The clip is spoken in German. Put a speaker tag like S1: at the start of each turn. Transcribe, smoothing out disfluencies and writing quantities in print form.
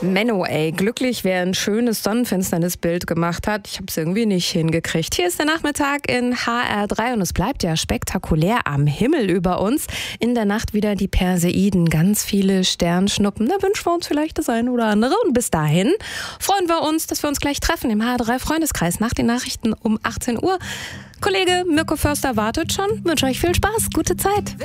S1: Menno, ey, glücklich, wer ein schönes Sonnenfinsternisbild gemacht hat. Ich habe es irgendwie nicht hingekriegt. Hier ist der Nachmittag in HR3 und es bleibt ja spektakulär am Himmel über uns. In der Nacht wieder die Perseiden, ganz viele Sternschnuppen. Da wünschen wir uns vielleicht das eine oder andere. Und bis dahin freuen wir uns, dass wir uns gleich treffen im HR3-Freundeskreis nach den Nachrichten um 18 Uhr. Kollege Mirko Förster wartet schon. Ich wünsche euch viel Spaß, gute Zeit.